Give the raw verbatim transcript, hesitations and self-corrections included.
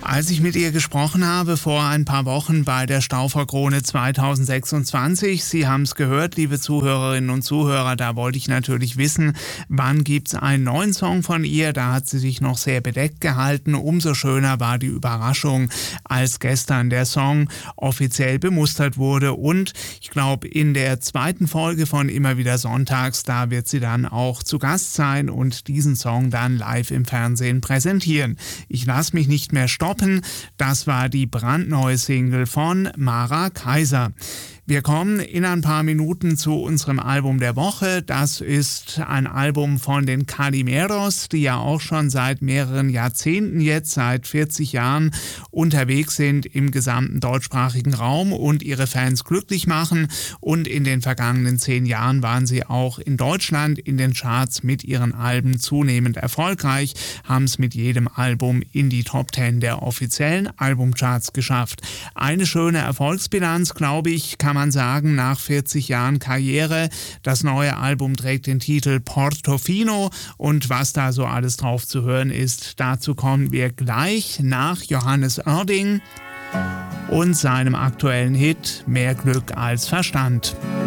Als ich mit ihr gesprochen habe vor ein paar Wochen bei der Stauffer-Krone zweitausendsechsundzwanzig, Sie haben es gehört, liebe Zuhörerinnen und Zuhörer, da wollte ich natürlich wissen, wann gibt es einen neuen Song von ihr? Da hat sie sich noch sehr bedeckt gehalten. Umso schöner war die Überraschung, als gestern der Song offiziell bemustert wurde. Und ich glaube, in der zweiten Folge von Immer wieder Sonntags, da wird sie dann auch zu Gast sein und diesen Song dann live im Fernsehen präsentieren. Ich lasse mich nicht mehr stoppen. Das war die brandneue Single von Mara Kaiser. Wir kommen in ein paar Minuten zu unserem Album der Woche. Das ist ein Album von den Calimeros, die ja auch schon seit mehreren Jahrzehnten jetzt, seit vierzig Jahren unterwegs sind im gesamten deutschsprachigen Raum und ihre Fans glücklich machen. Und in den vergangenen zehn Jahren waren sie auch in Deutschland in den Charts mit ihren Alben zunehmend erfolgreich, haben es mit jedem Album in die Top Ten der offiziellen Albumcharts geschafft. Eine schöne Erfolgsbilanz, glaube ich, kann man sagen, nach vierzig Jahren Karriere. Das neue Album trägt den Titel Portofino und was da so alles drauf zu hören ist, dazu kommen wir gleich nach Johannes Oerding und seinem aktuellen Hit Mehr Glück als Verstand.